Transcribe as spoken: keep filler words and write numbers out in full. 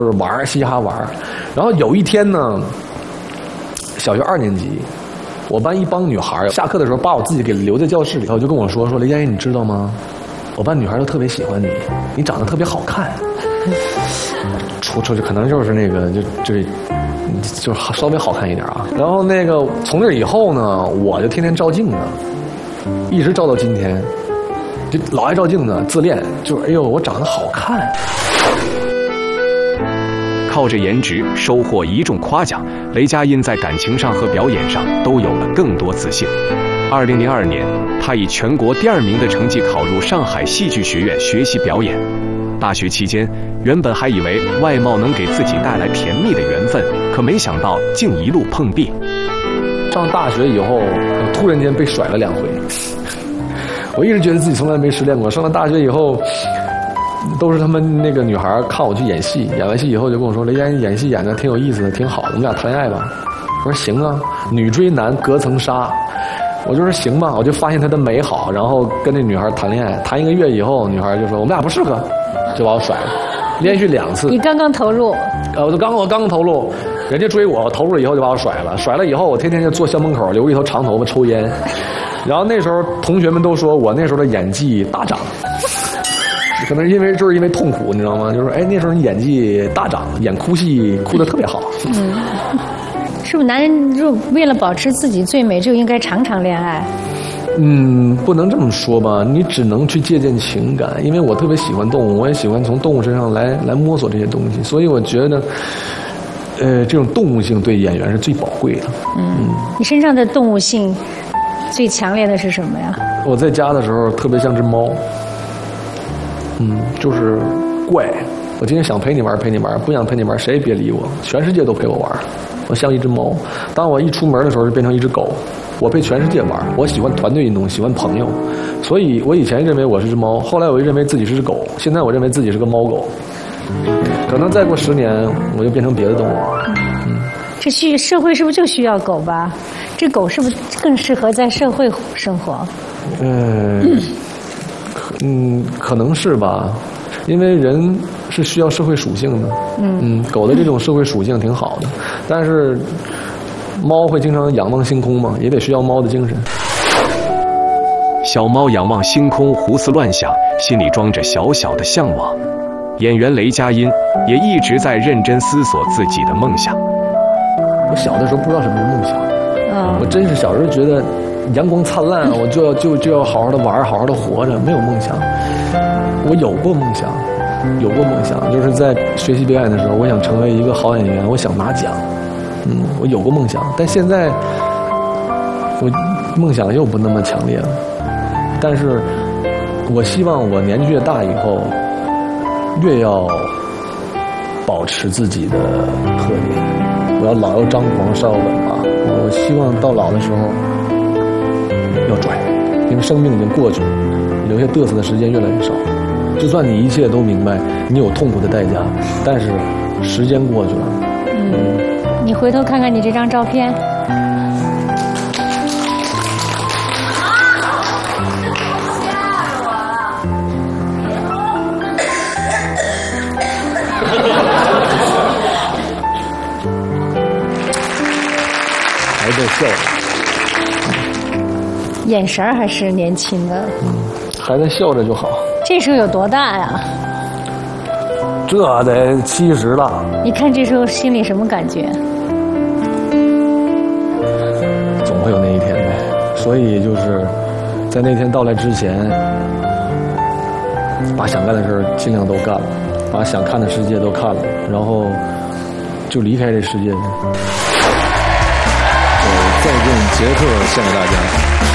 就是玩嘻哈玩。然后有一天呢，小学二年级，我班一帮女孩下课的时候把我自己给留在教室里头，就跟我说说雷佳音，你知道吗？我班女孩都特别喜欢你，你长得特别好看。出出去可能就是那个就就就稍微好看一点啊。然后那个从那以后呢，我就天天照镜子，一直照到今天，就老爱照镜子，自恋，就是哎呦我长得好看。 靠着颜值收获一众夸奖，雷佳音在感情上和表演上都有了更多自信。二零零二年，他以全国第二名的成绩考入上海戏剧学院学习表演。大学期间，原本还以为外貌能给自己带来甜蜜的缘分，可没想到竟一路碰壁。 上大学以后，突然间被甩了两回。我一直觉得自己从来没失恋过。上了大学以后，都是他们那个女孩看我去演戏，演完戏以后就跟我说：“雷佳音演戏演的挺有意思的，挺好的，我们俩谈恋爱吧。”我说：“行啊，女追男隔层纱。”我就说行吧，我就发现她的美好，然后跟那女孩谈恋爱，谈一个月以后，女孩就说我们俩不适合，就把我甩了，连续两次。 你刚刚投入， 呃，我就刚我刚投入，人家追我，投入以后就把我甩了，甩了以后我天天就坐校门口留一头长头发抽烟，然后那时候同学们都说我那时候的演技大涨，可能因为就是因为痛苦，你知道吗？就是哎那时候你演技大涨，演哭戏哭得特别好。 嗯。是不是男人就为了保持自己最美，就应该常常恋爱？ 嗯，不能这么说吧，你只能去借鉴情感，因为我特别喜欢动物，我也喜欢从动物身上来来摸索这些东西，所以我觉得，呃，这种动物性对演员是最宝贵的。 嗯，嗯你身上的动物性最强烈的是什么呀？ 我在家的时候特别像只猫，嗯，就是怪。我今天想陪你玩陪你玩，不想陪你玩谁也别理我，全世界都陪我玩。我像一只猫，当我一出门的时候就变成一只狗，我陪全世界玩。我喜欢团队运动，喜欢朋友，所以我以前认为我是只猫，后来我又认为自己是只狗，现在我认为自己是个猫狗。可能再过十年我就变成别的动物。 嗯，这需社会是不是就需要狗吧？这狗是不是更适合在社会生活？ 嗯，嗯，可能是吧。因为人是需要社会属性的，嗯嗯，狗的这种社会属性挺好的，但是猫会经常仰望星空嘛，也得需要猫的精神。 小猫仰望星空，胡思乱想，心里装着小小的向往。演员雷佳音也一直在认真思索自己的梦想。 我小的时候不知道什么是梦想，嗯，我真是小时候觉得阳光灿烂，我就要就就要好好的玩，好好的活着，没有梦想。我有过梦想，有过梦想，就是在学习表演的时候，我想成为一个好演员，我想拿奖。嗯，我有过梦想，但现在我梦想又不那么强烈了。但是我希望我年纪越大以后，越要保持自己的特点。我要老要张狂，少要稳吧。我希望到老的时候要拽，因为生命已经过去了，留下嘚瑟的时间越来越少。就算你一切都明白，你有痛苦的代价，但是时间过去了。 嗯，你回头看看你这张照片。 还在笑着， 眼神儿还是年轻的。 嗯，还在笑着就好。 这时候有多大呀？ 这得七十了。 你看这时候心里什么感觉？ 总会有那一天呗。所以就是在那天到来之前，把想干的事儿尽量都干了，把想看的世界都看了，然后就离开这世界。 再见杰克献给大家。